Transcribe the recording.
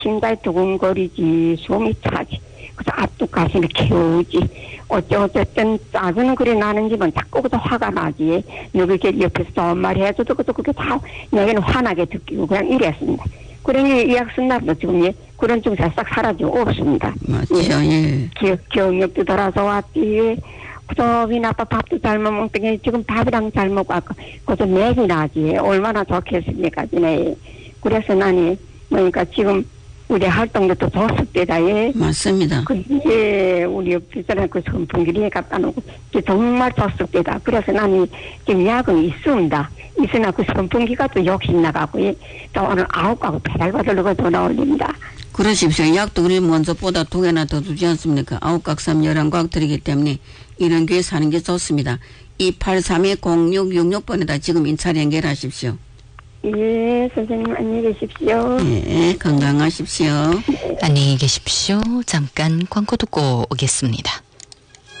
심장이 두근거리지, 숨이 차지. 그래서 앞도 가슴이 키우지. 어쨌든 짜증은 그래 나는 집은 자꾸 그저 화가 나지. 누구 이렇게 옆에서 좋은 말 해줘도 그게 다 내게는 화나게 듣기고 그냥 이랬습니다. 그러니 이 약쓴 날도 지금 그런 증세 싹 사라지고 없습니다. 맞죠. 예. 기억력도 돌아서 왔지. 그저 위 아빠 밥도 잘 못 먹더니 지금 밥이랑 잘 먹고 아까 그저 맥이 나지. 얼마나 좋겠습니까, 지네. 그래서 나니 그러니까 지금 우리 활동도 또 좋을 때다. 예. 맞습니다. 예, 우리 비싼 그 선풍기에 갖다 놓고 정말 좋을 때다. 그래서 나는 지금 약은 있습니다. 있으나 그 선풍기가 또 욕심 나가고 예. 또 오늘 9가구 배달 받으려고 돈 올립니다. 그러십시오. 약도 우리 먼저보다 2개나 더 주지 않습니까? 9각 3 11각 드리기 때문에 이런 교회 사는 게 좋습니다. 283-0666번에다 지금 인차 연결하십시오. 예, 선생님 안녕히 계십시오. 예, 건강하십시오. 안녕히 계십시오. 잠깐 광고 듣고 오겠습니다.